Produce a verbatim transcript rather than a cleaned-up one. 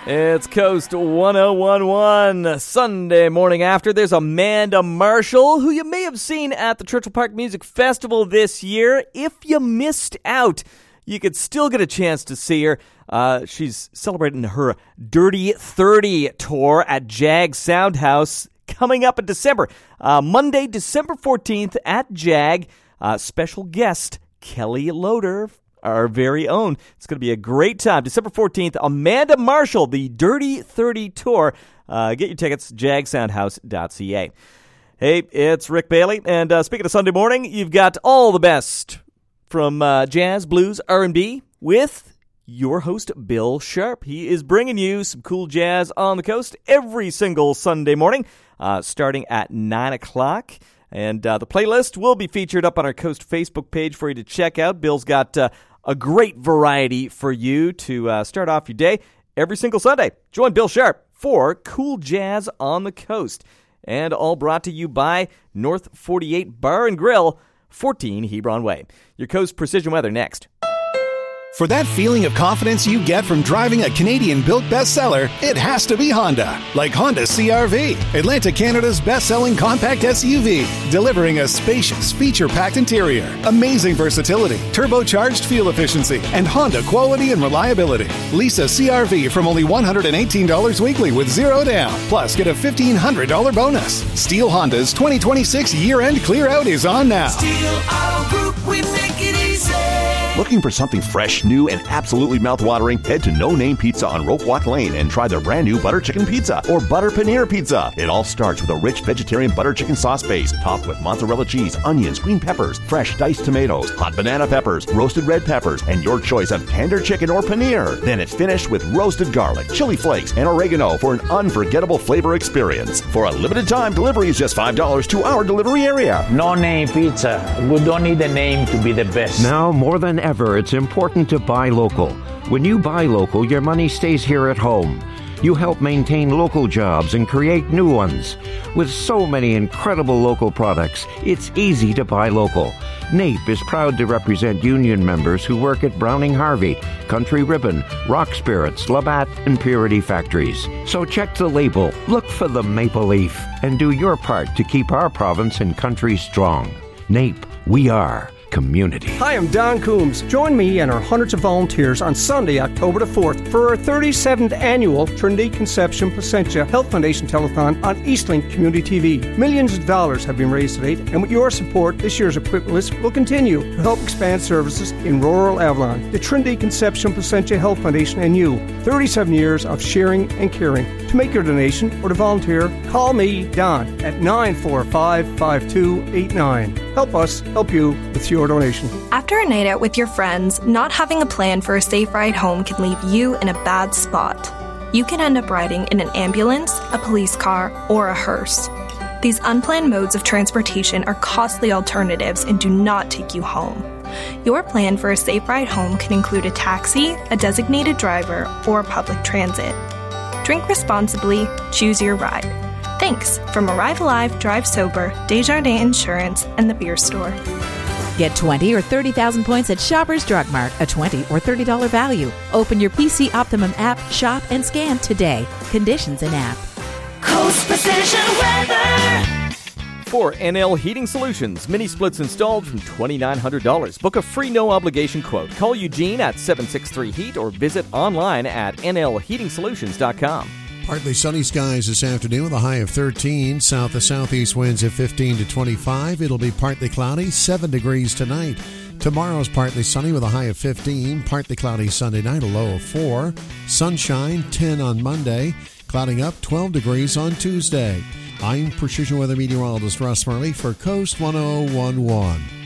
It's Coast one oh one one, Sunday morning after. There's Amanda Marshall, who you may have seen at the Churchill Park Music Festival this year. If you missed out, you could still get a chance to see her. Uh, she's celebrating her Dirty thirty tour at Jag Soundhouse coming up in December. Uh, Monday, December fourteenth at Jag. Uh, special guest, Kelly Loader, our very own. It's going to be a great time. December fourteenth, Amanda Marshall, the Dirty thirty Tour. Uh, get your tickets, jag soundhouse dot c a. Hey, it's Rick Bailey, and uh, speaking of Sunday morning, you've got all the best from uh, jazz, blues, R and B with your host, Bill Sharp. He is bringing you some cool jazz on the coast every single Sunday morning, uh, starting at nine o'clock. And uh, the playlist will be featured up on our Coast Facebook page for you to check out. Bill's got uh, a great variety for you to uh, start off your day every single Sunday. Join Bill Sharp for Cool Jazz on the Coast. And all brought to you by North forty-eight Bar and Grill, fourteen Hebron Way. Your Coast Precision Weather next. For that feeling of confidence you get from driving a Canadian-built bestseller, it has to be Honda. Like Honda C R V, Atlantic Canada's best-selling compact S U V, delivering a spacious, feature-packed interior, amazing versatility, turbocharged fuel efficiency, and Honda quality and reliability. Lease a C R V from only one hundred eighteen dollars weekly with zero down. Plus, get a fifteen hundred dollars bonus. Steel Honda's twenty twenty-six year-end clear-out is on now. Steel Auto Group, we make it easy. Looking for something fresh, new, and absolutely mouth-watering? Head to No Name Pizza on Rope Walk Lane and try their brand new butter chicken pizza or butter paneer pizza. It all starts with a rich vegetarian butter chicken sauce base, topped with mozzarella cheese, onions, green peppers, fresh diced tomatoes, hot banana peppers, roasted red peppers, and your choice of tender chicken or paneer. Then it's finished with roasted garlic, chili flakes, and oregano for an unforgettable flavor experience. For a limited time, delivery is just five dollars to our delivery area. No Name Pizza. We don't need a name to be the best. Now, more than ever, it's important to buy local. When you buy local, your money stays here at home. You help maintain local jobs and create new ones. With so many incredible local products, it's easy to buy local. NAPE is proud to represent union members who work at Browning Harvey, Country Ribbon, Rock Spirits, Labatt, and Purity Factories. So check the label, look for the maple leaf, and do your part to keep our province and country strong. NAPE, we are community. Hi, I'm Don Coombs. Join me and our hundreds of volunteers on Sunday, October the fourth for our thirty-seventh annual Trinity Conception Placentia Health Foundation Telethon on Eastlink Community T V. Millions of dollars have been raised to date, and with your support, this year's equipment list will continue to help expand services in rural Avalon. The Trinity Conception Placentia Health Foundation and you. thirty-seven years of sharing and caring. To make your donation or to volunteer, call me, Don, at nine four five, five two eight nine. Help us help you with your donation. After a night out with your friends, not having a plan for a safe ride home can leave you in a bad spot. You can end up riding in an ambulance, a police car, or a hearse. These unplanned modes of transportation are costly alternatives and do not take you home. Your plan for a safe ride home can include a taxi, a designated driver, or public transit. Drink responsibly, choose your ride. Thanks from Arrive Alive, Drive Sober, Desjardins Insurance, and the Beer Store. Get twenty or thirty thousand points at Shoppers Drug Mart, a twenty or thirty dollars value. Open your P C Optimum app, shop, and scan today. Conditions in app. Coast Precision Weather. For N L Heating Solutions, mini splits installed from two thousand nine hundred dollars. Book a free no-obligation quote. Call Eugene at seven six three heat or visit online at n l heating solutions dot com. Partly sunny skies this afternoon with a high of thirteen. South to southeast winds at fifteen to twenty-five. It'll be partly cloudy, seven degrees tonight. Tomorrow's partly sunny with a high of fifteen. Partly cloudy Sunday night, a low of four. Sunshine, ten on Monday. Clouding up, twelve degrees on Tuesday. I'm Precision Weather Meteorologist Russ Marley for Coast one oh one one.